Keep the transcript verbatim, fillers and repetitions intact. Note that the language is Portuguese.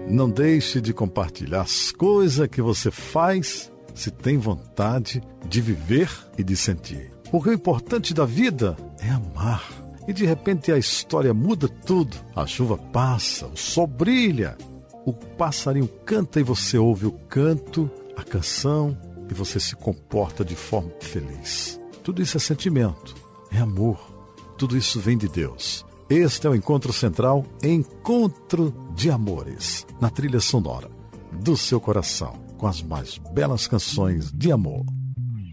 Não deixe de compartilhar as coisas que você faz se tem vontade de viver e de sentir. Porque o importante da vida é amar. E de repente a história muda tudo. A chuva passa, o sol brilha, o passarinho canta e você ouve o canto, a canção, e você se comporta de forma feliz. Tudo isso é sentimento, é amor. Tudo isso vem de Deus. Este é o Encontro Central, Encontro de Amores, na trilha sonora do seu coração, com as mais belas canções de amor.